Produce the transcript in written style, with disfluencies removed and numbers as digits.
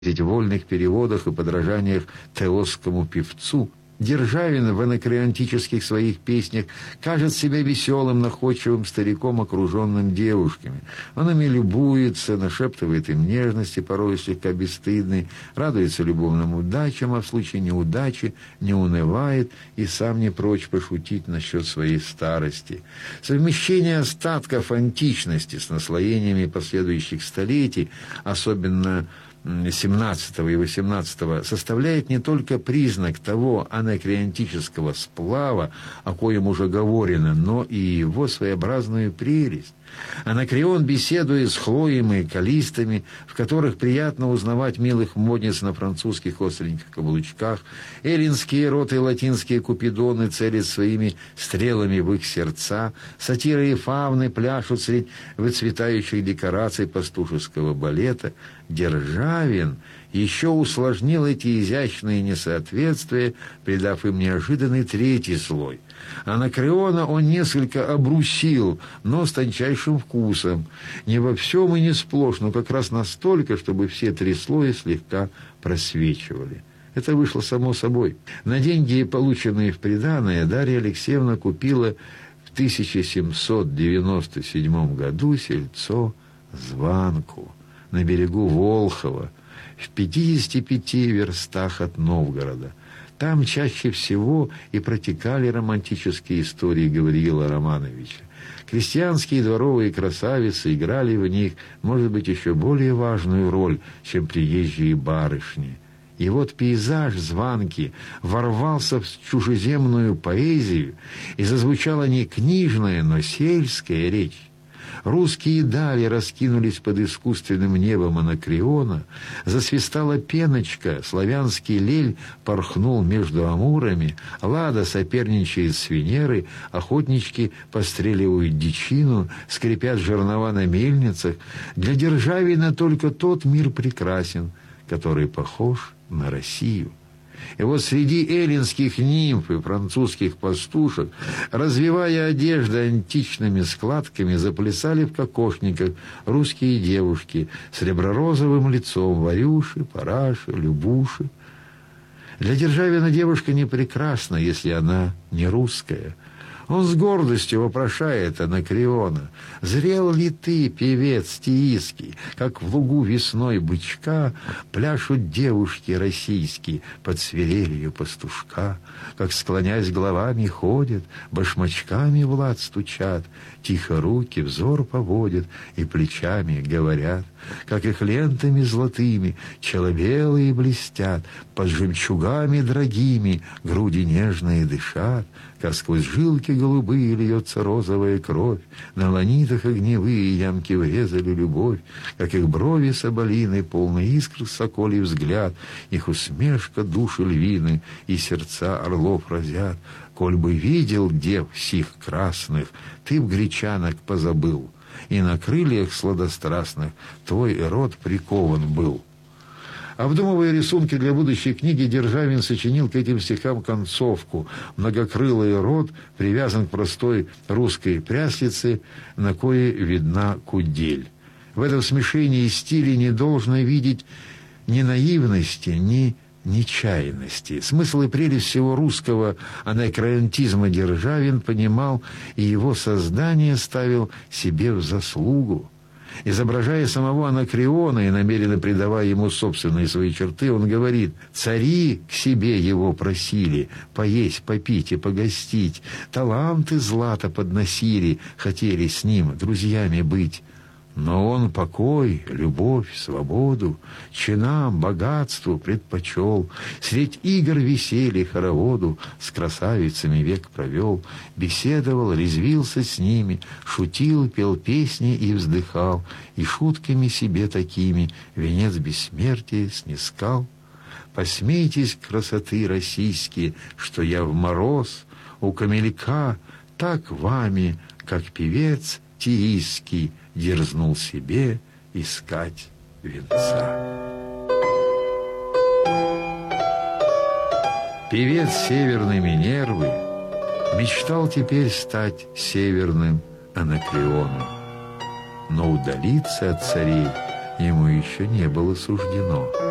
в вольных переводах и подражаниях теосскому певцу, Державин в анакреонтических своих песнях кажет себя веселым, находчивым стариком, окруженным девушками. Он ими любуется, нашептывает им нежности, порой слегка бесстыдной, радуется любовным удачам, а в случае неудачи не унывает и сам не прочь пошутить насчет своей старости. Совмещение остатков античности с наслоениями последующих столетий, особенно XVII и XVIII, составляет не только признак того анакреонтического сплава, о коем уже говорено, но и его своеобразную прелесть. Анакреон беседует с Хлоем и Каллистами, в которых приятно узнавать милых модниц на французских остреньких каблучках. Эллинские роты и латинские купидоны целят своими стрелами в их сердца. Сатиры и фавны пляшут средь выцветающих декораций пастушеского балета. Державин еще усложнил эти изящные несоответствия, придав им неожиданный третий слой. Анакреона он несколько обрусил, но с тончайшим вкусом. Не во всем и не сплошь, но как раз настолько, чтобы все три слоя слегка просвечивали. Это вышло само собой. На деньги, полученные в приданое, Дарья Алексеевна купила в 1797 году сельцо Званку на берегу Волхова, в 55 верстах от Новгорода. Там чаще всего и протекали романтические истории Гавриила Романовича. Крестьянские дворовые красавицы играли в них, может быть, еще более важную роль, чем приезжие барышни. И вот пейзаж Званки ворвался в чужеземную поэзию, и зазвучала не книжная, но сельская речь. Русские дали раскинулись под искусственным небом Анакреона, засвистала пеночка, славянский лель порхнул между амурами, Лада соперничает с Венерой, охотнички постреливают дичину, скрипят жернова на мельницах. Для Державина только тот мир прекрасен, который похож на Россию. И вот среди эллинских нимф и французских пастушек, развивая одежды античными складками, заплясали в кокошниках русские девушки с ребро-розовым лицом: Варюши, Параши, Любуши. Для Державина девушка не прекрасна, если она не русская. Он с гордостью вопрошает Анакреона: «Зрел ли ты, певец тииский, как в лугу весной бычка пляшут девушки российские под свирелью пастушка, как, склонясь головами, ходят, башмачками в лад стучат, тихо руки взор поводят и плечами говорят, как их лентами золотыми чело-белые блестят, под жемчугами дорогими груди нежные дышат, как сквозь жилки голубые льется розовая кровь, на ланитах огневые ямки врезали любовь, как их брови соболины, полны искр соколий взгляд, их усмешка души львины и сердца орлов разят. Коль бы видел дев сих красных, ты б гречанок позабыл, и на крыльях сладострастных твой род прикован был». Обдумывая рисунки для будущей книги, Державин сочинил к этим стихам концовку: «Многокрылый род привязан к простой русской пряслице, на кое видна кудель». В этом смешении стилей не должно видеть ни наивности, ни нечаянности. Смысл и прелесть всего русского анакреонтизма Державин понимал, и его создание ставил себе в заслугу. Изображая самого Анакреона и намеренно придавая ему собственные свои черты, он говорит: «Цари к себе его просили поесть, попить и погостить, таланты злато подносили, хотели с ним друзьями быть. Но он покой, любовь, свободу чинам, богатству предпочел, средь игр веселья хороводу с красавицами век провел, беседовал, резвился с ними, шутил, пел песни и вздыхал, и шутками себе такими венец бессмертия снискал. Посмейтесь, красоты российские, что я в мороз у камелька так вами, как певец тииский, дерзнул себе искать венца». Певец северной Минервы мечтал теперь стать северным Анакреоном, но удалиться от царей ему еще не было суждено.